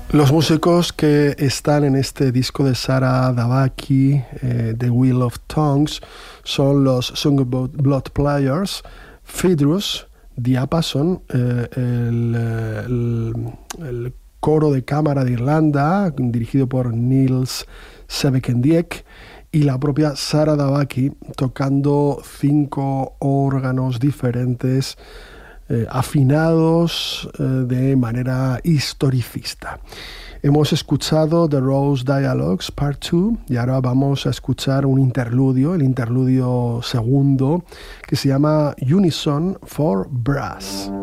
Los músicos que están en este disco de Sarah Davaki, The Wheel of Tongues, son los Song About Blood Players, Phaedrus, Diapason, el coro de cámara de Irlanda, dirigido por Niels Sebekendiek, y la propia Sarah Davaki tocando 5 órganos diferentes, afinados de manera historicista. Hemos escuchado The Rose Dialogues Part 2 y ahora vamos a escuchar un interludio, el interludio segundo, que se llama Unison for Brass.